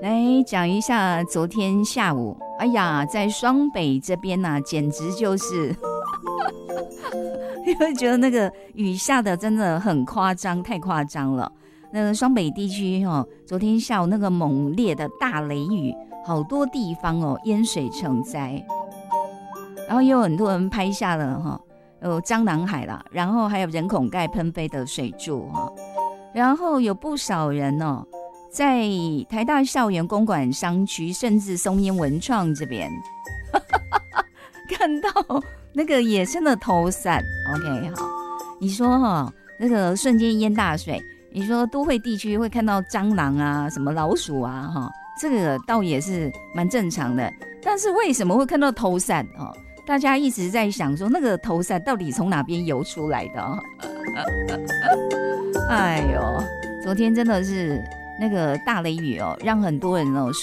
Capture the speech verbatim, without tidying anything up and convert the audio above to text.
来讲一下昨天下午，哎呀，在双北这边啊，简直就是因为觉得那个雨下的真的很夸张，太夸张了。那个双北地区哦，昨天下午那个猛烈的大雷雨，好多地方哦淹水成灾，然后也有很多人拍下了哈、哦，有蟑螂海啦，然后还有人孔盖喷飞的水柱哈、哦，然后有不少人哦，在台大校园公馆商区，甚至松烟文创这边看到那个野生的头伞 ，OK 好，你说哈、哦，那个瞬间淹大水。你说都会地区会看到蟑螂啊，什么老鼠啊，哈，这个倒也是蛮正常的。但是为什么会看到头伞哦？大家一直在想说，那个头伞到底从哪边游出来的、哦？哎呦，昨天真的是那个大雷雨哦，让很多人哦